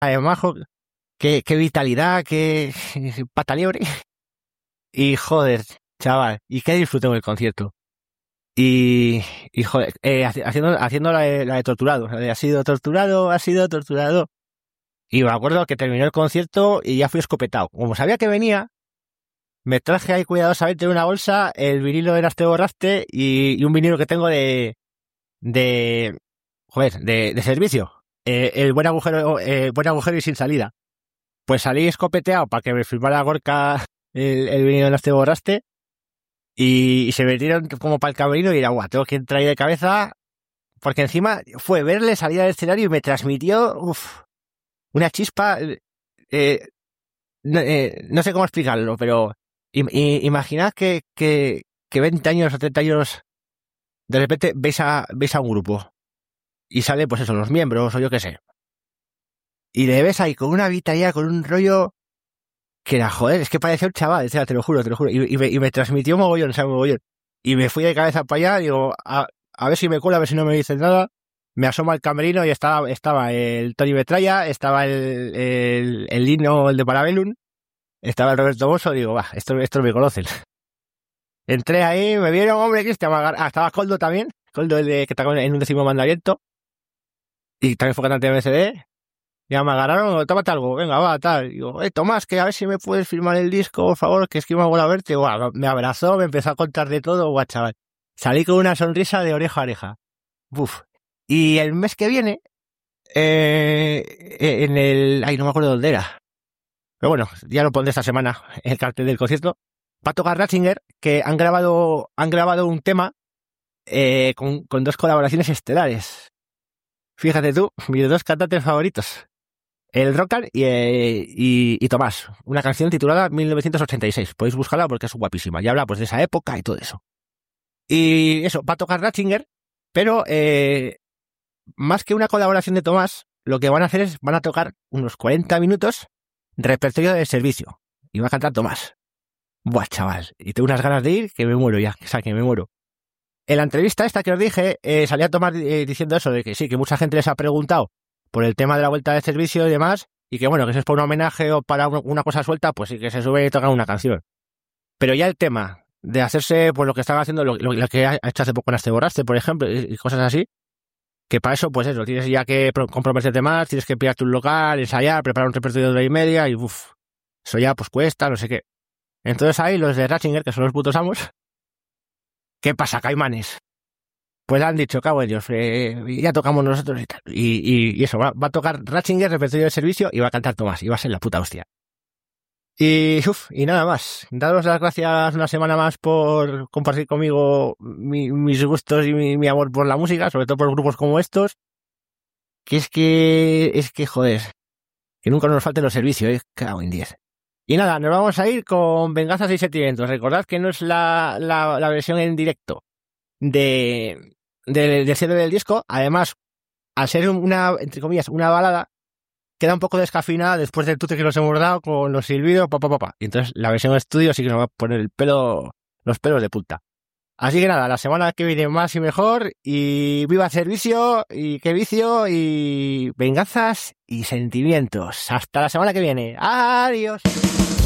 además, qué vitalidad, qué pata libre. Y joder, chaval, y qué disfruté en el concierto. Y joder, haciendo la de torturado, la de ha sido torturado, ha sido torturado. Y me acuerdo que terminó el concierto y ya fui escopetado. Como sabía que venía, me traje ahí cuidadosamente en una bolsa el vinilo de Naste Borraste y un vinilo que tengo de servicio. Buen agujero y sin salida. Pues salí escopeteado para que me firmara Gorka el vinilo de Naste Borraste y se metieron como para el camerino y era, guau, tengo que entrar ahí de cabeza porque encima fue verle salir al escenario y me transmitió una chispa. No sé cómo explicarlo, pero imaginad que 20 años o 30 años de repente veis a un grupo y sale, pues eso, los miembros o yo qué sé. Y le ves ahí con una vitalidad, con un rollo que era, joder, es que parecía un chaval, o sea, te lo juro. Y me transmitió mogollón, o sea, mogollón. Y me fui de cabeza para allá, digo, a ver si me cuela, a ver si no me dicen nada. Me asomo al camerino y estaba el Tony Metralla, estaba el Lino, el de Parabellum, estaba el Roberto Bosso, digo, va, esto me conocen. Entré ahí, me vieron, hombre, Cristian, estaba Coldo también, Coldo que está en un 10º mandamiento, y también fue cantante de MCD, ya me agarraron, tómate algo, venga, va, tal, digo, Tomás, que a ver si me puedes firmar el disco, por favor, que es que me hago la verte, me abrazó, me empezó a contar de todo, chaval, salí con una sonrisa de oreja a oreja, y el mes que viene, no me acuerdo dónde era, pero bueno, ya lo pondré esta semana, el cartel del concierto, va a tocar Ratzinger, que han grabado un tema con 2 colaboraciones estelares. Fíjate tú, mis 2 cantantes favoritos, el Rocker y Tomás, una canción titulada 1986, podéis buscarla porque es guapísima, y habla pues de esa época y todo eso. Y eso, va a tocar Ratzinger, pero más que una colaboración de Tomás, lo que van a hacer es, van a tocar unos 40 minutos repertorio de servicio, y va a cantar Tomás. Buah, chaval, y tengo unas ganas de ir que me muero ya, o sea, que me muero. En la entrevista esta que os dije, salía Tomás diciendo eso, de que sí, que mucha gente les ha preguntado por el tema de la vuelta de servicio y demás, y que bueno, que si es por un homenaje o para una cosa suelta, pues sí que se sube y toca una canción. Pero ya el tema de hacerse, pues lo que están haciendo, lo que ha hecho hace poco en Naste Borraste, por ejemplo, y cosas así, que para eso, pues eso, tienes ya que comprometerte más, tienes que pillarte un local, ensayar, preparar un repertorio de 1 hora y media, y eso ya pues cuesta, no sé qué. Entonces ahí los de Ratzinger, que son los putos amos, ¿qué pasa, caimanes? Pues han dicho, cabo ellos, ya tocamos nosotros y tal. Y eso, va a tocar Ratzinger, repertorio de servicio, y va a cantar Tomás, y va a ser la puta hostia. Y nada más. Daros las gracias una semana más por compartir conmigo mis gustos y mi amor por la música, sobre todo por grupos como estos. Que es que, joder, que nunca nos falten los servicios, cago en 10. Y nada, nos vamos a ir con Venganzas y Sentimientos. Recordad que no es la versión en directo del cierre del disco. Además, al ser entre comillas, una balada, queda un poco descafinada después del tute que nos hemos dado con los silbidos, Y entonces la versión de estudio sí que nos va a poner los pelos de punta. Así que nada, la semana que viene más y mejor, y viva el servicio, y qué vicio, y venganzas y sentimientos. Hasta la semana que viene. Adiós.